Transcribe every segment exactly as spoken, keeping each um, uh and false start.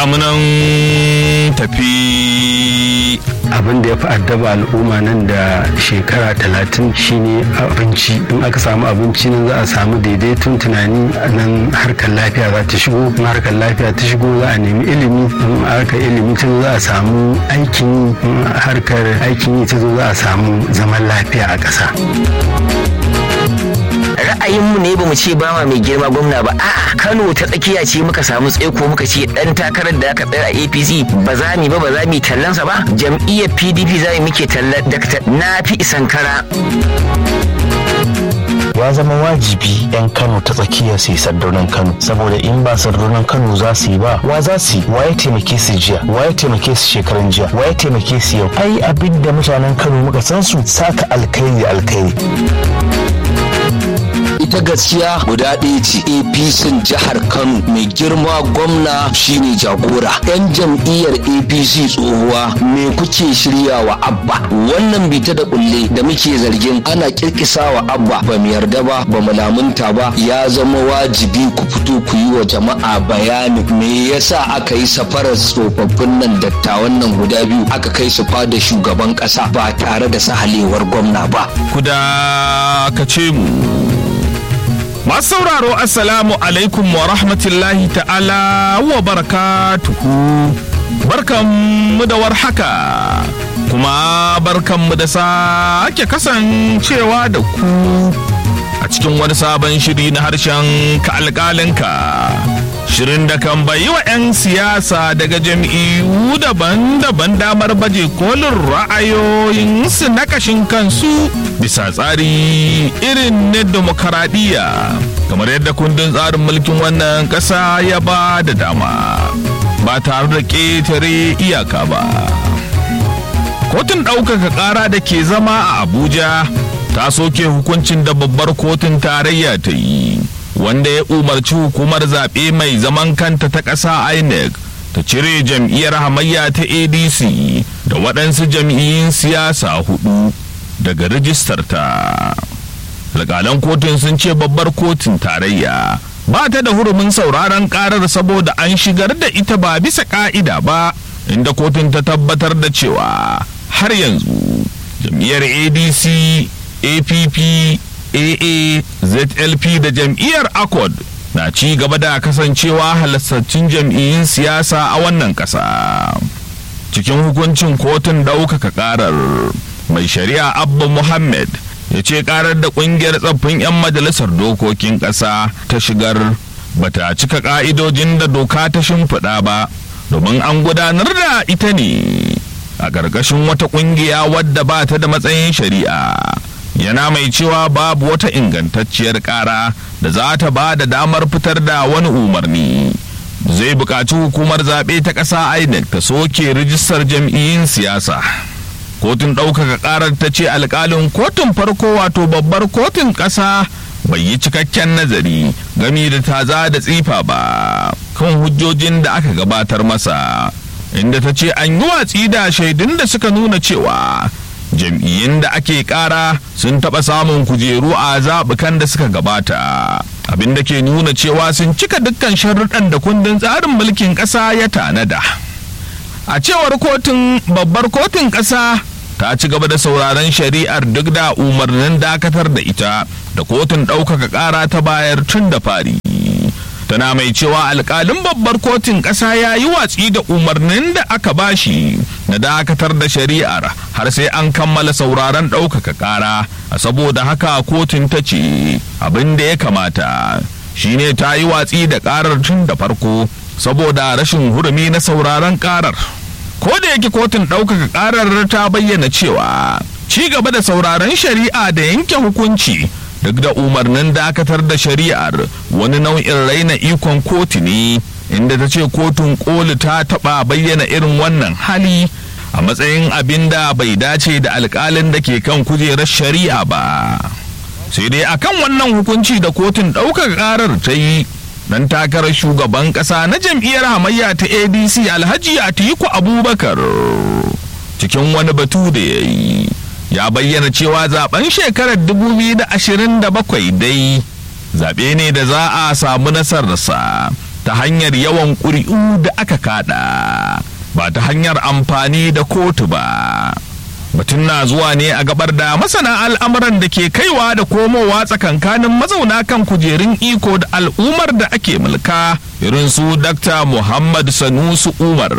amunan tafi. Abin da ya fi addaba al'umma nan da shekara talatin shine abinci. In aka samu abinci nan za a samu daidaiton tunani, nan harkar lafiya za ta shigo. In harkar lafiya ta shigo za a nemi ilimi. In harkar ilimi ta zo za a samu aikin yi. In harkar aikin yi ta zo za a samu zaman lafiya a ƙasa. Ra'ayinmu ne ba mu ce ba ma mai girma gwamna ba, a'a Kano ta tsakiya ce muka samu tsaiko muka ce dan takarar da aka tsaya a A P C ba za mu ba ba za mu tallansa ba. Jam'iyyar P D P za mu muke tallar Dakta Nafi Sankara. Ya zama wajibi 'yan Kano ta tsakiya su yi sardaunan Kano, saboda in ba sardaunan Kano za su yi ba, wa za su yi? Wa ya taimake su jiya? Wa ya taimake su shekaran jiya? Wa ya taimake su yau? Ai abin da mutanen Kano muka san su saka alkhairi alkhairi. Ita gaskiya guda ɗaya ce, A P C jihar Kano mai girma gwamna shine jagora. Yan jam'iyyar A P C tsohuwa me kuke shirya wa Abba? Wannan bita da kulle da muke zargin ana kirkisa wa Abba ba mu yarda ba, ba mu lamunta ba. Ya zama wajibi ku fito ku yi wa jama'a bayani me yasa aka yi safarar tsofaffin nan dattawan nan guda biyu aka kai su fada shugaban ƙasa ba tare da sahalewar gwamna ba. Ku da ka ce mu. Masu sauraro assalamu alaikum wa rahmatullahi ta'ala wa barakatuhu. Barkanmu da warhaka kuma barkanmu da sake kasancewa da ku a cikin wani sabon shiri na harshen ka alƙalinka. Shirin da kan bayi wa 'yan siyasa daga jam'iyyu daban-daban damar baje kolin ra'ayoyinsu na kashin kansu bisa tsari irin na demokaradiyya, kamar yadda kundin tsarin mulkin wannan ƙasa ya ba da dama ba tare da ƙetare iyaka ba. Kotun ɗaukaka ƙara da ke zama a Abuja ta soke hukuncin da babbar kotun tarayya ta yi, wanda ya umarci hukumar zaɓe mai zaman kanta ta ƙasa I N E C ta cire jam'iyyar hamayya ta A D C da waɗansu jam'iyyun siyasa hudu daga rijistarta. Alƙalan kotun sun ce babbar kotun tarayya ba ta da hurumin sauraron ƙarar saboda an shigar da ita ba bisa ƙa'ida ba, inda kotun ta tabbatar da cewa har yanzu jam'iyyar A D C, A P P, A A, Z L P da jam'iyyar Accord na ci gaba da kasancewa halastattun jam'iyyun siyasa a wannan ƙasa. Cikin hukuncin kotun ɗaukaka ƙarar, mai shari'a Abba Muhammad ya ce ƙarar da ƙungiyar tsaffin 'yan majalisar dokokin ƙasa ta shigar bata cika ƙa'idojin da doka ta shimfiɗa ba, domin an gudanar da ita ne a ƙarƙashin wata ƙungiya wadda ba ta da matsayin shari'a. Yana mai cewa babu wata ingantacciyar ƙara da za ta ba da damar fitar da wani umarni. Zai buƙaci hukumar zaɓe ta ƙasa I N E C ta soke rijistar jam'iyyun siyasa. Kotun ɗaukaka ƙarar ta ce alƙalin kotun farko wato babbar kotun ƙasa bai yi cikakken nazari game da taza da tsifa ba kan hujjojin da aka gabatar masa, inda ta ce an yi watsi da shaidun da suka nuna cewa jam'iyyun da ake ƙara sun taɓa samun kujeru a zaɓukan da suka gabata, abin da ke nuna cewa sun cika dukkan sharuɗan da kundin tsarin mulkin ƙasa ya tanada. A cewar kotun, babbar kotun ƙasa ta ci gaba da sauraron shari'ar duk da umarnin dakatar da ita da kotun ɗaukaka ƙara ta bayar tun da fari. Tana mai cewa alƙalin babbar kotun ƙasa ya yi watsi da umarnin da aka bashi na dakatar da shari'ar har sai an kammala sauraron ɗaukaka ƙara, saboda haka kotun ta ce abin da ya kamata shine ta yi watsi da ƙarar tun da farko saboda rashin hurumi na sauraron ƙarar. Ko da yake kotun ɗaukaka ƙarar ta bayyana cewa ci gaba da sauraron shari'a da yanke hukunci duk da umarnin dakatar da shari'ar wani nau'in raina ikon kotu ne, inda ta ce kotun koli ta taɓa bayyana irin wannan hali a matsayin abin da bai dace da alƙalin da ke kan kujerar shari'a ba. Sai dai akan wannan hukunci da kotun ɗaukaka ƙarar ta yi, dan takarar shugaban ƙasa na jam'iyyar hamayya ta A D C Alhaji Atiku Abubakar cikin wani batu da ya yi ya bayyana cewa zaben shekarar dubu biyu da ashirin da bakwai dai zaɓe ne da za a samu nasararsa ta hanyar yawan ƙuri'u da aka kada ba ta hanyar amfani da kotu ba. Batun na zuwa ne a gabar da masana al'amuran da ke kaiwa da komowa tsakankanin mazauna kan kujerun iko da al'ummar da ake mulka irin su Dakta Muhammad Sanusi Umar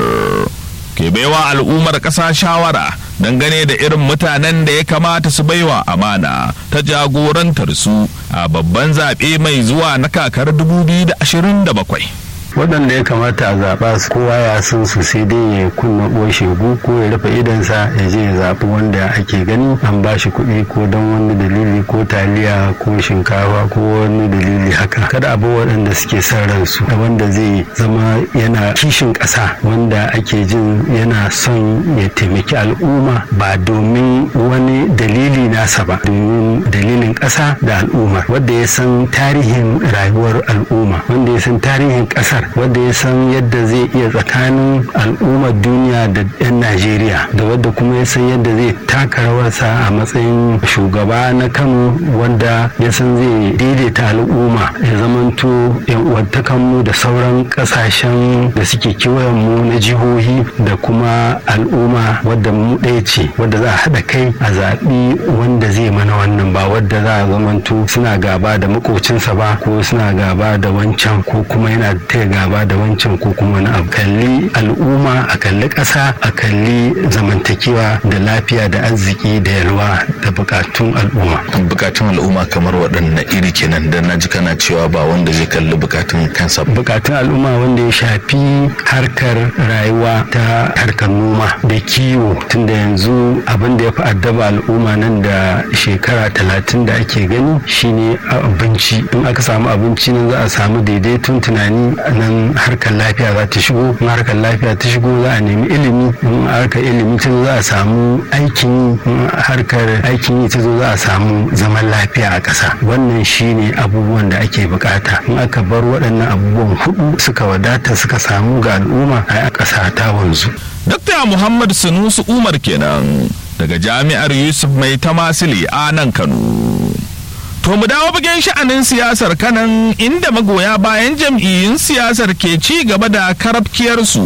ke baiwa al'ummar ƙasa shawara dangane da irin mutanen da ya kamata su baiwa amana ta jagorantar su a babban zaɓe mai zuwa na kakar dubu biyu da ashirin da bakwai. waɗanda ya kamata a zaɓa su kowa ya san su sai dai ya kunna uwar shegu ko ya rufe idansa ya je ya zaɓi wanda ake gani an ba shi kuɗi ko don wani dalili ko taliya ko shinkafa ko wani dalili haka. Kada abu waɗanda suke son ransu da wanda zai zama yana kishin ƙasa wanda ake jin yana son ya taimaki al'umma ba domin wani dalili nasa ba domin dalilin ƙasa da al'umma, wanda ya san tarihin rayuwar al'umma, wanda ya san tarihin ƙasar, wanda ya san yadda zai iya tsakanin al'ummar duniya da 'yan Najeriya, da wadda kuma ya san yadda zai taka rawarsa a matsayin shugaba na Kano wanda ya san zai daidaita al'umma ya zamanto 'yan uwantakanmu da sauran kasashen da suke kewayen mu na jihohi da kuma al'umma wadda mu ɗaya ce, wadda za a haɗa kai a zaɓi wanda zai mana wannan, ba wadda za a zamanto suna gaba da makocinsa ba ko suna gaba da wancan ko kuma yana taya gaba da wancan ko kuma wani abu. Kalli al'umma, a kalli ƙasa, a kalli zamantakewa da lafiya da arziki da yalwa da bukatun al'umma. Bukatun al'umma kamar waɗanne iri kenan, da na ji kana cewa ba wanda zai kalli bukatun kansa. Bukatun al'umma wanda ya shafi harkar rayuwa ta harkar noma da kiwo, tunda yanzu abin da ya fi addaba al'umma nan da shekara talatin da ake gani shine abinci. In aka samu abinci nan za a samu daidaiton tunani, nan harkar lafiya za ta shigo, in harkar lafiya ta shigo za a nemi ilimi, in harkar ilimi ta zo za a samu aikin yi, in harkar aikin yi ta zo za a samu zaman lafiya a ƙasa. Wannan shine abubuwan da ake bukata. In aka bar waɗannan abubuwan hudu suka wadata suka samu ga al'umma a ƙasa ta wanzu. Dakta Muhammad Sanusi Umar kenan daga Jami'ar Yusuf Mai Tamasili a nan Kano. To mu dawo bagen sha'anin siyasar kanan inda magoya bayan jam'iyyun siyasar ke ci gaba da karafkiyarsu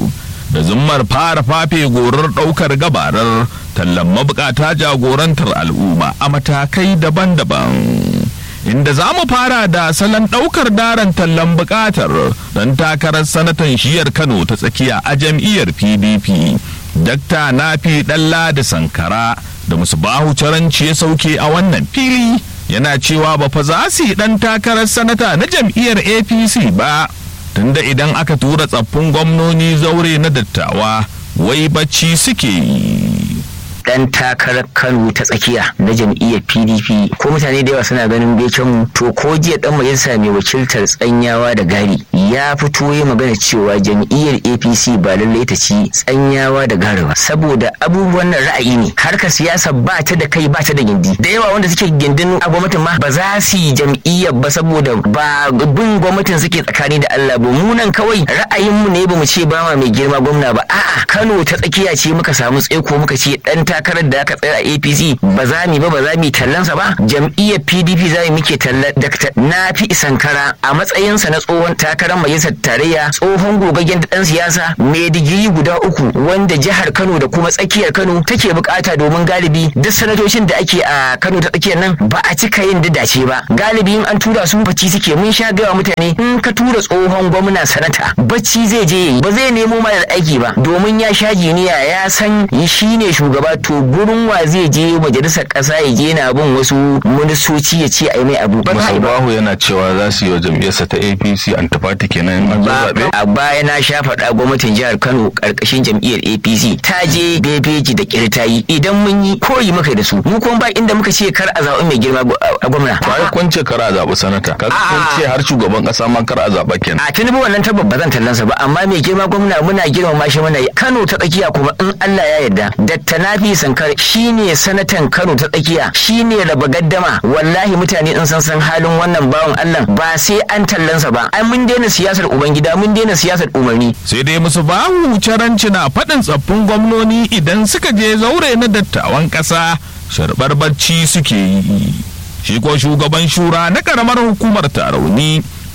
da zummar fara fafe gorar ɗaukar gabarar tallan mabukata jagorantar al'umma a matakai daban-daban. Inda za mu fara da salon ɗaukar daren tallan bukatar don takarar sanatan shiyar Kano ta tsakiya a jam'iyyar P D P. Dakta Nafi Ɗanladi Sankara da Musbahu Caranci ya sauke a wannan fili. Yana cewa ba fa za su yi ɗan takarar sanata na jam'iyyar A P C ba, tunda idan aka tura tsaffin gwamnoni zaure na dattawa wai bacci suke yi. Dan takarar Kano ta tsakiya na jam'iyyar P D P ko mutane da yawa suna ganin beken to ko jiya dan majalisa mai wakiltar Tsanyawa da Gari ya fito ya magana cewa jam'iyyar A P C ba lallai ta ci Tsanyawa da Gari ba, saboda abubuwan nan ra'ayi ne, harkar siyasa ba ta da kai ba ta da gindi. Da yawa wanda suke gindin a gwamnatin ma ba za su yi jam'iyyar ba saboda ba bin gwamnatin suke tsakani da Allah ba. Mu nan kawai ra'ayinmu ne ba mu ce ba ma mai girma gwamna ba, a'a Kano ta tsakiya ce muka samu tsaiko muka ce dan takarar da aka tsaya a A P C ba za mu ba ba za mu tallansa ba, jam'iyyar P D P za mu muke tallar Dakta Nafi Sankara a matsayinsa na tsohon takarar majalisar tarayya, tsohon gogaggen dan siyasa mai digiri guda uku wanda jihar Kano da kuma tsakiyar Kano take bukata, domin galibi duk sanatocin da ake a Kano ta tsakiyar nan ba a cika yin dace ba, galibi in an tura su bacci suke. Mun sha gawa mutane in ka tura tsohon gwamna sanata bacci zai je yi, ba zai nemo mana aiki ba domin ya sha jiniya, ya san shi ne shugaba. To gurin wa zai je majalisar kasa ya je na bin wasu ministoci ya ce ai mai abu. Musbahu yana cewa za su yi wa jam'iyyarsa ta A P C antifati kenan an zaɓe. A baya na sha faɗa gwamnatin jihar Kano karkashin jam'iyyar A P C ta je bebeji da kirtayi, idan mun yi koyi muka da su. Mu kuma ba inda muka ce kar a zaɓi mai girma a gwamna. Ba kun ce kar a zaɓi sanata, ka kun ce har shugaban kasa ma kar a zaɓa kenan. A tunubu wannan tabbas ba zan tallansa ba, amma mai girma gwamna muna girmama shi muna yi. Kano ta tsakiya kuma in Allah ya yarda Dakta Nafi Sankara shine sanatan Kano ta tsakiya, shine raba gaddama. Wallahi mutane in san san halin wannan bawan Allah ba sai an tallansa ba. Ai mun daina siyasar ubangida, mun daina siyasar umarni. Sai dai Musbahu Caranci na faɗin tsaffin gwamnoni idan suka je zaure na dattawan ƙasa sharbar bacci suke yi. Shi ko shugaban shura na ƙaramar hukumar Tarauni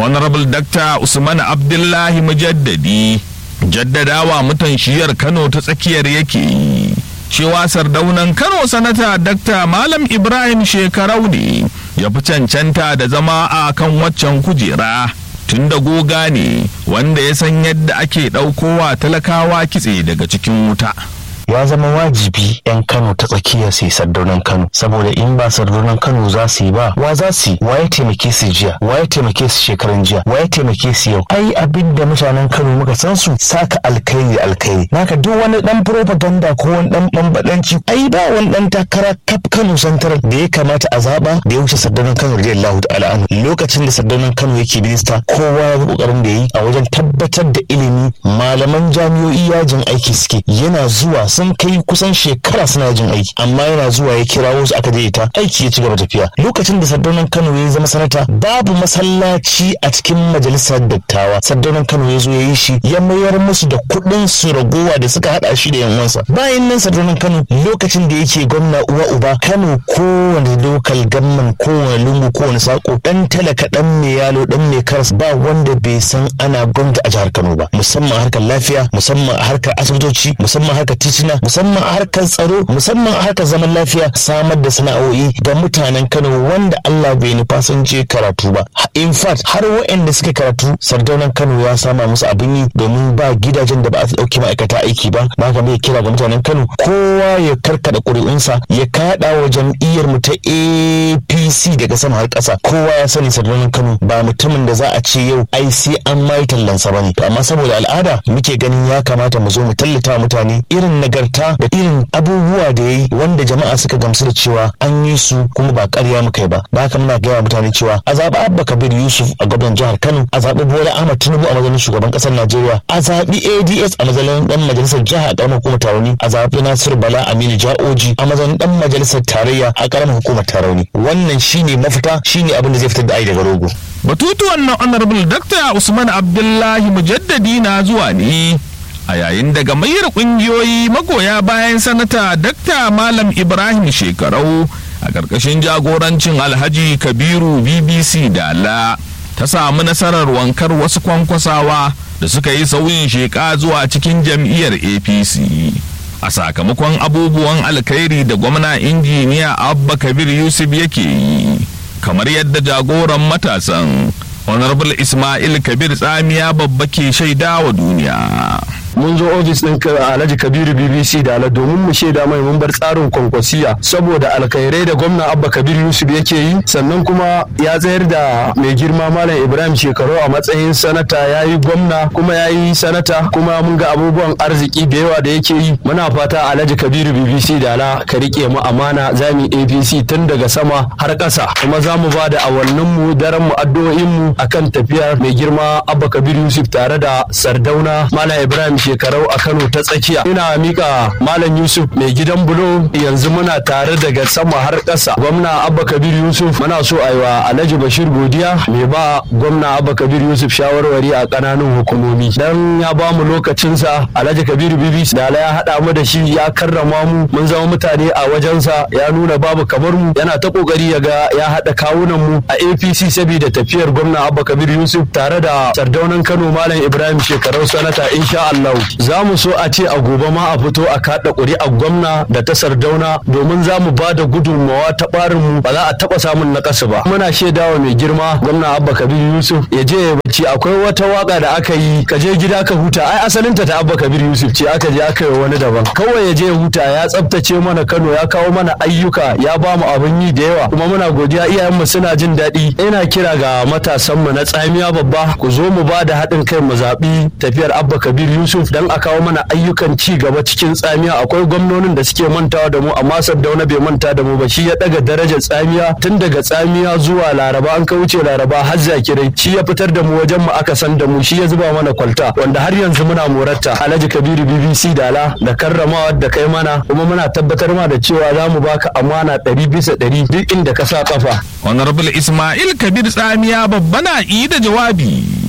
honorable Dr. Usman Abdullahi Mujaddadi jaddadawa mutan shiyar Kano ta tsakiyar yake yi cewa sardaunan Kano sanata Dr. Malam Ibrahim Shekarau ne ya fi cancanta da zama a kan waccan kujera tun da goga ne wanda ya san yadda ake ɗaukowa talakawa kitse daga cikin wuta. ya zama wajibi 'yan Kano ta tsakiya su yi sardaunan Kano, saboda in ba sardaunan Kano za su yi ba wa za su yi, wa ya taimake su jiya, wa ya taimake su shekaran jiya, wa ya taimake su yau. Ai abin da mutanen Kano muka san su saka alkairi alkairi naka duk wani dan propaganda ko wani dan bambadanci ai ba wani dan takara kaf Kano Central da ya kamata a zaba da ya wuce sardaunan Kano radiyallahu ta'ala anhu. Lokacin da sardaunan Kano yake minista kowa ya ga kokarin da yi a wajen tabbatar da ilimi, malaman jami'o'i yajin aiki suke, yana zuwa sun kai kusan shekara suna yajin aiki amma yana zuwa ya kirawo su aka daidaita aiki ya ci gaba tafiya. Lokacin da sardaunan Kano ya zama sanata babu masallaci a cikin majalisar dattawa, sardaunan Kano ya zo ya yi shi, ya mayar musu da kuɗin su ragowa da suka hada shi da yan uwansa. Bayan nan sardaunan Kano lokacin da yake gwamna uwa uba Kano kowane local government kowane lungu kowane sako dan talaka dan mai yalo dan mai karas ba wanda bai san ana gwamnati a jihar Kano ba, musamman a harkar lafiya, musamman a harkar asibitoci, musamman a harkar titina, musamman a harkar tsaro, musamman a harkar zaman lafiya, samar da sana'o'i ga mutanen Kano wanda Allah bai nufa sun je karatu ba. In fact har waɗanda suka karatu sardaunan Kano ya sama musu abin yi domin ba gidajen da ba a dauki ma'aikata aiki ba. Na ga mai kira ga mutanen Kano kowa ya karkada ƙuri'unsa ya kada wa jam'iyyar mu ta A P C daga sama har ƙasa. Kowa ya sani sardaunan Kano ba mutumin da za a ce yau ai sai an mai tallansa bane, to amma saboda al'ada muke ganin ya kamata mu zo mu tallata mutane irin nagarta da irin abubuwa da yayi wanda jama'a suka gamsu da cewa an yi su kuma ba ƙarya muka yi ba. Da haka muna gaya mutane cewa a zaɓi Abba Kabir Yusuf a gwamnan jihar Kano, a zaɓi Bola Ahmed Tinubu a matsayin shugaban ƙasar Najeriya, a zaɓi A D S a matsayin ɗan majalisar jiha a ƙaramar hukumar Tarauni, a zaɓi Nasiru Bala Aminu Ja'oji a matsayin ɗan majalisar tarayya a ƙaramar hukumar Tarauni. Wannan shine mafita, shine abin da zai fitar da ai daga rogo. Batutuwan na Honorable Dr. Usman Abdullahi Mujaddadi na zuwa ne a yayin da gamayyar kungiyoyi magoya bayan sanata Dr. Malam Ibrahim Shekarau a ƙarƙashin jagorancin Alhaji Kabiru B B C Dala ta samu nasarar wankar wasu kwankwasawa da suka yi sauyin sheka zuwa cikin jam'iyyar A P C a sakamakon abubuwan alkhairi da gwamna injiniya Abba Kabir Yusuf yake yi, kamar yadda jagoran matasan Honorable Ismail Kabir Tsamiya babba ke shaida wa duniya. Mun zo ofis ɗin Alhaji Kabiru B B C Dala domin mu shaida mai mun bar tsarin kwankwasiya saboda alkhairai da gwamna Abba Kabir Yusuf yake yi, sannan kuma ya tsayar da mai girma Malam Ibrahim Shekaru a matsayin sanata, ya yi gwamna kuma ya yi sanata, kuma mun ga abubuwan arziki da yawa da yake yi. Muna fata Alhaji Kabiru B B C Dala ka rike mu amana, za mu A P C tun daga sama har ƙasa, kuma za mu ba da awannin mu daren mu addu'o'in mu akan tafiyar mai girma Abba Kabir Yusuf tare da Sardauna Malam Ibrahim Shekarau a Kano ta tsakiya. Ina mika Malam Yusuf mai gidan bulo, yanzu muna tare daga sama har ƙasa. Gwamna Abba Kabir Yusuf muna so a yi wa Alhaji Bashir godiya, mai ba gwamna Abba Kabir Yusuf shawarwari a ƙananan hukumomi. Dan ya ba mu lokacinsa, Alhaji Kabir B B C Dala ya haɗa mu da shi, ya karrama mu, mun zama mutane a wajensa, ya nuna babu kamar mu, yana ta ƙoƙari ya ga ya haɗa kawunan mu a A P C saboda tafiyar gwamna Abba Kabir Yusuf tare da Sardaunan Kano Malam Ibrahim Shekarau sanata insha Allah. Za mu so a ce a gobe ma a fito a kaɗa ƙuri'ar gwamna da ta Sardauna domin za mu ba da gudunmawa ta ɓarin mu, ba za a taɓa samun naƙasu ba. Muna shaidawa mai girma gwamna Abba Kabir Yusuf ya je ya bacci. Akwai wata waka da aka yi ka je gida ka huta, ai asalinta ta Abba Kabir Yusuf ce, aka je aka yi wani daban. Kawai ya je ya huta, ya tsaftace mana Kano, ya kawo mana ayyuka, ya ba mu abin yi da yawa, kuma muna godiya, iyayenmu suna jin daɗi. Ina kira ga matasanmu na Tsamiya babba, ku zo mu ba da haɗin kai mu zaɓi tafiyar Abba Kabir Yusuf dan a kawo mana ayyukan ci gaba cikin Tsamiya. Akwai gwamnonin da suke mantawa da mu, amma Sardauna bai manta da mu ba. Shi ya daga darajar Tsamiya tun daga Tsamiya zuwa Laraba, an ka wuce Laraba har Zakirai, shi ya fitar da mu wajen mu aka san da mu, shi ya zuba mana kwalta wanda har yanzu muna morarta. Alhaji Kabiru B B C Dala da karramawa da kai mana, kuma muna tabbatar ma da cewa za mu baka amana ɗari bisa ɗari duk inda ka sa kafa. Honorable Ismail Kabir Tsamiya babba na yi da jawabi.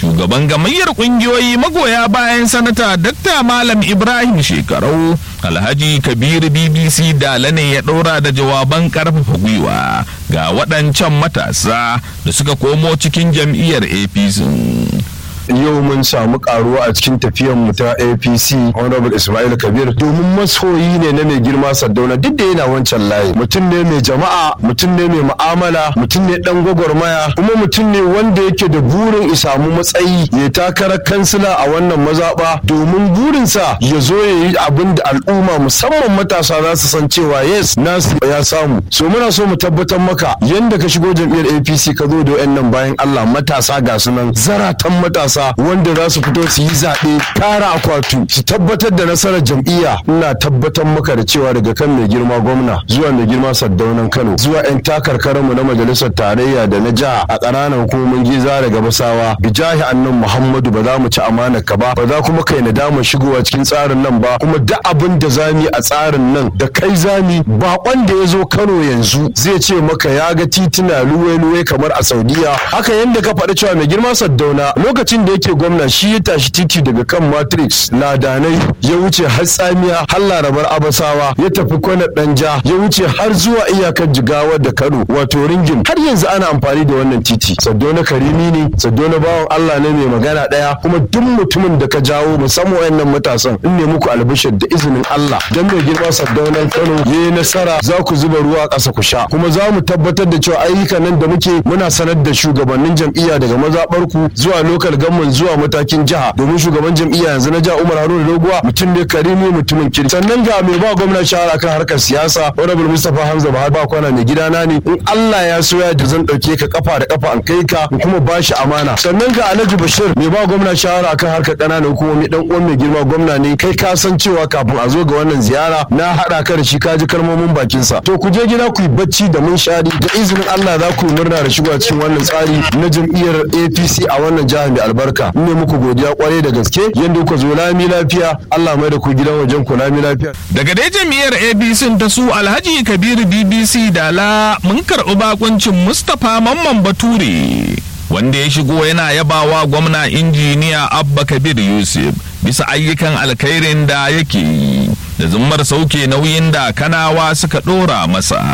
shugaban gamayyar kungiyoyi magoya bayan sanata Dr. Malam Ibrahim Shekarau Alhaji Kabiru B B C Dala ne ya ɗora da jawaban ƙarfafa gwiwa ga waɗancan matasa da suka komo cikin jam'iyyar A P C. Yau mun samu karuwa a cikin tafiyar mu ta A P C Honorable Ismail Kabir domin masoyi ne na mai girma Sardauna duk da yana wancan layi. Mutum ne mai jama'a, mutum ne mai mu'amala, mutum ne dan gwagwarmaya, kuma mutum ne wanda yake da burin ya samu matsayi ya takarar kansila a wannan mazaba domin burinsa ya zo ya yi abin da al'umma musamman matasa za su san cewa yes nasu ya samu. So muna so mu tabbatar maka yanda ka shigo jam'iyyar A P C ka zo da wayannan bayan Allah matasa ga sunan zaratan matasa wanda za su fito su yi zaɓe tara akwatu su tabbatar da nasarar jam'iyya. Ina tabbatar maka da cewa daga kan mai girma gwamna zuwa mai girma Sardaunan Kano zuwa 'yan takarkarinmu na majalisar tarayya da na jiha a ƙananan hukumomin Giza da Gabasawa bijahi annan Muhammadu ba za mu ci amanar ka ba ba za kuma kai nadama shigowa cikin tsarin nan ba, kuma duk abin da zami a tsarin nan da kai zami bakon da ya zo Kano yanzu zai ce maka ya ga tituna luwe-luwe kamar a Saudiya. Haka yanda ka faɗi cewa mai girma Sardauna lokacin da yake gwamna shi ya tashi titi daga kan Matrix Ladanai ya wuce har Tsamiya har Larabar Abasawa ya tafi Kwana Danja ya wuce har zuwa iyakar Jigawa da Kano wato Ringin. Har yanzu ana amfani da wannan titi. Sardauna karimi ne, Sardauna bawan Allah ne mai magana daya, kuma duk mutumin da ka jawo musamman wayannan matasan in ne muku albishir da izinin Allah dan mai girma Sardaunan Kano yayi nasara za ku zuba ruwa ƙasa ku sha, kuma za mu tabbatar da cewa ayyukan nan da muke muna sanar da shugabannin jam'iyya daga mazaɓarku zuwa local government zuwa matakin jiha, domin shugaban jam'iyya yanzu na jiha Umar Haruna Doguwa mutum ne karimi mutumin kirki. Sannan ga mai ba gwamna shawara kan harkar siyasa Honorable Mustapha Hamza Bahar ba kwana mai gidana ne, in Allah ya so ya da zan dauke ka kafa da kafa an kai ka kuma bashi amana. Sannan ga Alhaji Bashir mai ba gwamna shawara kan harkar ƙananan hukumomi dan uwan mai girma gwamna ne, kai ka san cewa kafin a zo ga wannan ziyara na hada ka da shi ka ji kalmomin bakin sa. To ku je gida ku yi bacci da mun shari da izinin Allah za ku murna da shigowa cikin wannan tsari na jam'iyyar A P C a wannan jihar mai albarka. Ne muku godiya kwarai da gaske yadda kuka zo lami lafiya, Allah mai da ku gidan wajen ku lami lafiya. Daga dai jam'iyyar A B C ta su Alhaji Kabiru B B C Dala mun karɓi bakuncin Mustapha Mamman Bature wanda ya shigo yana yabawa gwamna injiniya Abba Kabir Yusuf bisa ayyukan alkhairin da yake yi da zummar sauke nauyin da Kanawa suka ɗora masa.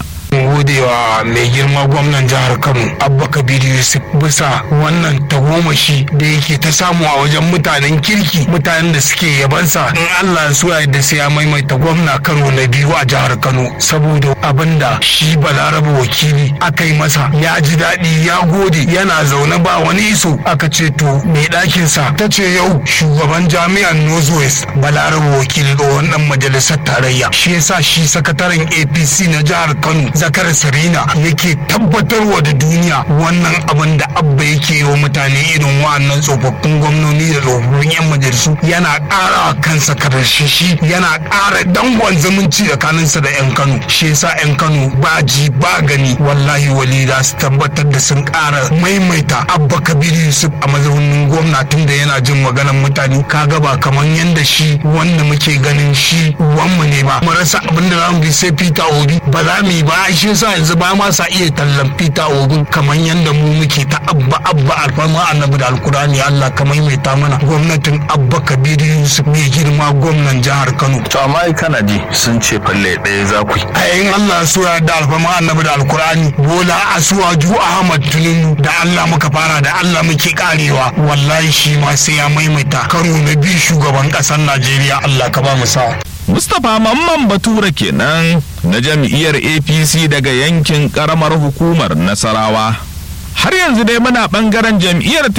godewa mai girma gwamnan jihar Kano Abba Kabir Yusuf bisa wannan tagomashi da yake ta samu a wajen mutanen kirki, mutanen da suke yabansa. In Allah so ya yarda sai ya maimaita gwamna Kano na biyu a jihar Kano, saboda abinda shi Balarabe wakili aka yi masa ya ji daɗi ya gode, yana zaune ba wani iso aka ce to mai ɗakin sa ta ce yau shugaban jami'an Northwest Balarabe wakili tsohon ɗan majalisar tarayya, shi yasa shi sakataren A P C na jihar Kano Zakar Sarina yake tabbatarwa da duniya wannan abin da Abba yake yi wa mutane irin wa'annan tsofaffin gwamnoni da tsofaffin 'yan majalisu yana ƙara kansa karshashi, yana ƙara dangon zumunci tsakaninsa da 'yan Kano. Shi yasa 'yan Kano ba ji ba gani wallahi wali za su tabbatar da sun ƙara maimaita Abba Kabir Yusuf a mazaunin gwamna tun da yana jin maganar mutane. Kaga ba kamar yanda shi wanda muke ganin shi uwanmu ne ba, mu rasa abin da za mu bi sai Peter Obi ba za mu yi ba. Shi yasa yanzu ba ma sa iya tallan Peter Obi kamar yanda mu muke ta Abba Abba alfarma annabi da alkurani. Allah ka maimaita mana gwamnatin Abba Kabir Yusuf mai girma gwamnan jihar Kano. To amma ai kana ji sun ce falle ɗaya za ku yi. Ayin Allah so ya da alfarma annabi da alkurani Bola Asuwaju Ahmad Tinubu da Allah muka fara da Allah muke karewa, wallahi shi ma sai ya maimaita karo na biyu shugaban ƙasar Najeriya. Allah ka ba mu sa. Mustapha Mamman Bature kenan na jam'iyyar A P C daga yankin karamar hukumar Nasarawa. Har yanzu dai muna bangaren jam'iyyar